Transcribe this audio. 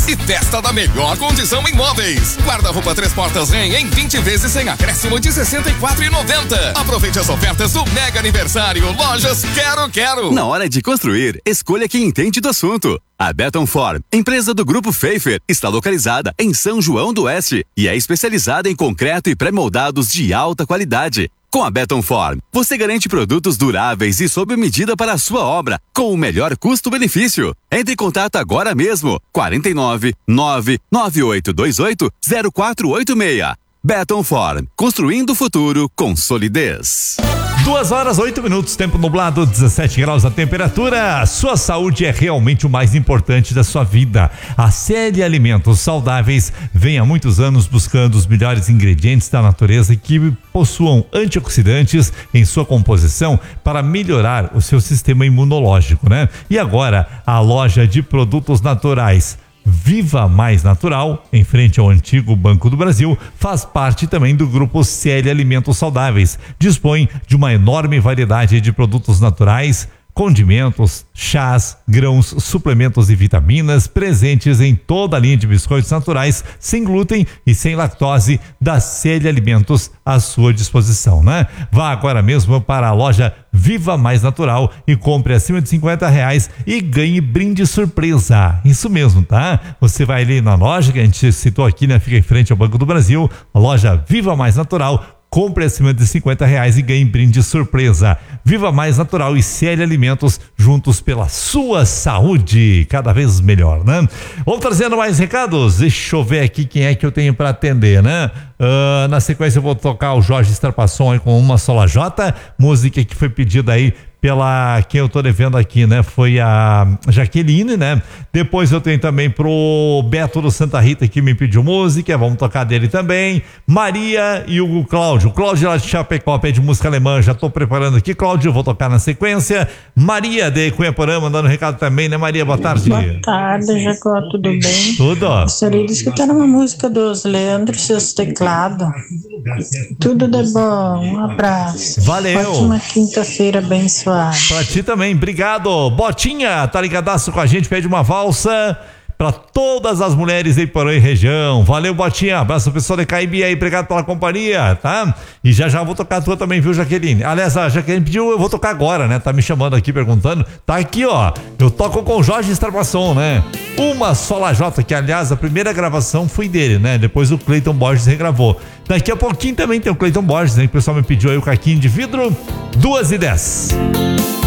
e festa da melhor condição em móveis. Guarda-roupa 3 portas Ren em 20 vezes sem acréscimo de R$ 64,90. Aproveite as ofertas do Mega Aniversário Lojas Quero. Na hora de construir, escolha quem entende do assunto. A Beton Form, empresa do Grupo Pfeiffer, está localizada em São João do Oeste e é especializada em concreto e pré-moldados de alta qualidade. Com a Beton Form, você garante produtos duráveis e sob medida para a sua obra, com o melhor custo-benefício. Entre em contato agora mesmo, 49 99828 0486. Beton Form, construindo o futuro com solidez. 2h08, tempo nublado, 17 graus a temperatura. Sua saúde é realmente o mais importante da sua vida. A Celi Alimentos Saudáveis vem há muitos anos buscando os melhores ingredientes da natureza que possuam antioxidantes em sua composição para melhorar o seu sistema imunológico, né? E agora, a loja de produtos naturais Viva Mais Natural, em frente ao antigo Banco do Brasil, faz parte também do grupo Celi Alimentos Saudáveis. Dispõe de uma enorme variedade de produtos naturais, condimentos, chás, grãos, suplementos e vitaminas presentes em toda a linha de biscoitos naturais, sem glúten e sem lactose da Celi Alimentos à sua disposição, né? Vá agora mesmo para a loja Viva Mais Natural e compre acima de R$50 e ganhe brinde surpresa. Isso mesmo, tá? Você vai ali na loja que a gente citou aqui, né? Fica em frente ao Banco do Brasil, a loja Viva Mais Natural. Compre acima de R$50 e ganhe brinde surpresa. Viva Mais Natural e Celi Alimentos, juntos pela sua saúde, cada vez melhor, né? Vamos trazendo mais recados. Deixa eu ver aqui quem é que eu tenho para atender, né? Na sequência eu vou tocar o Jorge Starpasson aí com Uma Só Lajota, música que foi pedida aí pela quem eu tô devendo aqui, né? Foi a Jaqueline, né? Depois eu tenho também pro Beto do Santa Rita que me pediu música, vamos tocar dele também. Maria e o Cláudio lá de Chapecó pede música alemã, já tô preparando aqui, Cláudio, vou tocar na sequência. Maria de Cunhaporã mandando recado também, né, Maria? Boa tarde. Boa tarde, Jacó, tudo bem? Tudo. Gostaria de escutar uma música dos Leandro e seus teclados. Tudo de bom, um abraço. Valeu. Ótima quinta-feira abençoada. Pra ti também, obrigado. Botinha, tá ligadaço com a gente, pede uma valsa pra todas as mulheres de Porã e região. Valeu, Botinha, abraço pessoal de Caibi aí, obrigado pela companhia, tá? E já vou tocar a tua também, viu, Jaqueline? Aliás, a Jaqueline pediu, eu vou tocar agora, né? Tá me chamando aqui, perguntando. Tá aqui, ó, eu toco com o Jorge Starpasson, né? Uma Só Lajota, que aliás a primeira gravação foi dele, né? Depois o Cleiton Borges regravou. Daqui a pouquinho também tem o Cleiton Borges, né? Que o pessoal me pediu aí o caquinho de vidro, 2h10.